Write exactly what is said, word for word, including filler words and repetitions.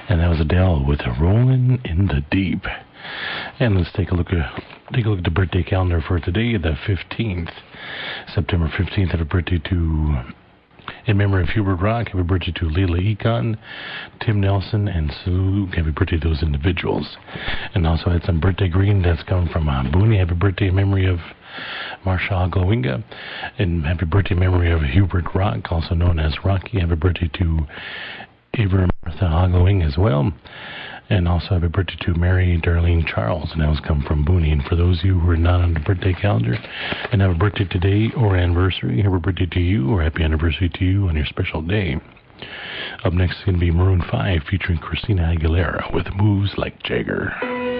And that was Adele with Rolling in the Deep. And let's take a look at take a look at the birthday calendar for today, the fifteenth, September fifteenth. Happy birthday to, in memory of Hubert Rock. Happy birthday to Leila Econ, Tim Nelson, and Sue. Happy birthday to those individuals. And also had some birthday greeting that's coming from uh, Booney. Happy birthday in memory of Marshall Glowinga. And happy birthday in memory of Hubert Rock, also known as Rocky. Happy birthday to Ava Martha Glowing as well. And also happy birthday to Mary Darlene Charles. And that was come from Booney. And for those of you who are not on the birthday calendar and have a birthday today or anniversary, happy birthday to you or happy anniversary to you on your special day. Up next is going to be Maroon five featuring Christina Aguilera with Moves Like Jagger.